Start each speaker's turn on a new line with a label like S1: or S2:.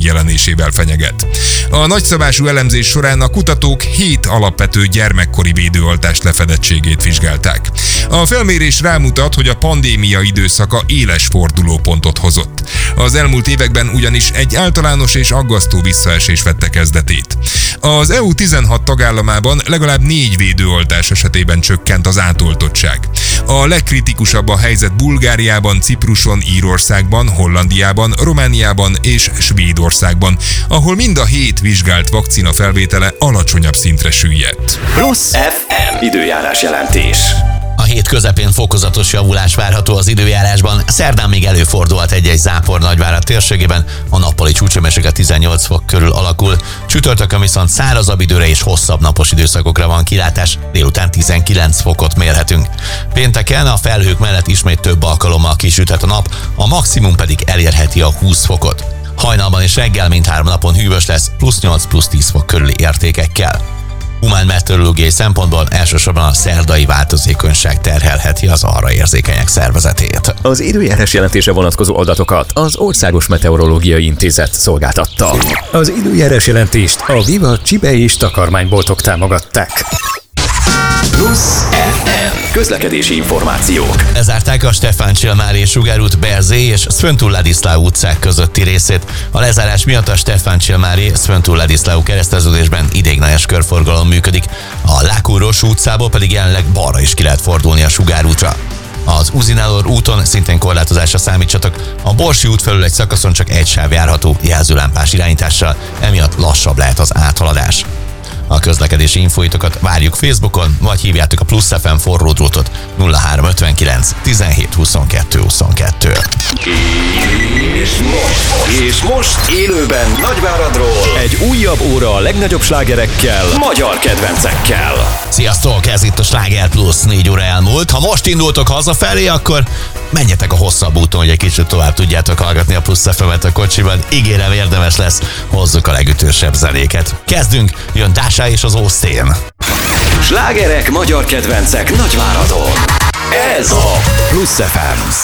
S1: megjelenésével fenyeget. A nagyszabású elemzés során a kutatók 7 alapvető gyermekkori védőoltás lefedettségét vizsgálták. A felmérés rámutat, hogy a pandémia időszaka éles fordulópontot hozott. Az elmúlt években ugyanis egy általános és aggasztó visszaesés vette kezdetét. Az EU 16 tagállamában legalább 4 védőoltás esetében csökkent az átoltottság. A legkritikusabb a helyzet Bulgáriában, Cipruson, Írországban, Hollandiában, Romániában és Svédországban, ahol mind a 7 vizsgált vakcina felvétele alacsonyabb szintre süllyedt.
S2: Plusz FM időjárás jelentés.
S3: A hét közepén fokozatos javulás várható az időjárásban, szerdán még előfordulhat egy-egy zápor Nagyvárad térségében, a nappali csúcshőmérséklet 18 fok körül alakul, csütörtökön viszont szárazabb időre és hosszabb napos időszakokra van kilátás, délután 19 fokot mérhetünk. Pénteken a felhők mellett ismét több alkalommal kisüthet a nap, a maximum pedig elérheti a 20 fokot. Hajnalban és reggel mindhárom napon hűvös lesz, +8, +10 fok körüli értékekkel. Humán meteorológiai szempontból elsősorban a szerdai változékonyság terhelheti az arra érzékenyek szervezetét.
S2: Az időjárás jelentése vonatkozó adatokat az Országos Meteorológiai Intézet szolgáltatta. Az időjárás jelentést a Viva Csibe és takarmányboltok támogatták. Plusz FM közlekedési információk.
S3: Lezárták a Stefán Csilmári Sugárút Berzé és Sfântul Ladislav utcák közötti részét. A lezárás miatt a Stefán Csilmári Sfântul Ladislav kereszteződésben ideiglenes körforgalom működik. A Lákúros utcából pedig jelenleg balra is ki lehet fordulni a Sugárútra. Az Uzinálor úton szintén korlátozásra számítsatok. A Borsi út felül egy szakaszon csak egy sáv járható jelzőlámpás irányítással, emiatt lassabb lehet az áthaladás. A közlekedési infoitokat várjuk Facebookon, vagy hívjátok a Plusz FM forró drótot 0359 17 22 22.
S2: És most élőben Nagyváradról egy újabb óra a legnagyobb slágerekkel, magyar kedvencekkel.
S3: Sziasztok, ez itt a Sláger Plusz, 4 óra elmúlt. Ha most indultok hazafelé, akkor menjetek a hosszabb úton, hogy egy kicsit tovább tudjátok hallgatni a Plusz FM-et a kocsiban. Ígérem, érdemes lesz, hozzuk a legütősebb zenéket. Kezdünk, jön Dásá és az Ósztén.
S2: Slágerek, magyar kedvencek Nagyváradon. Ez a Plusz FM.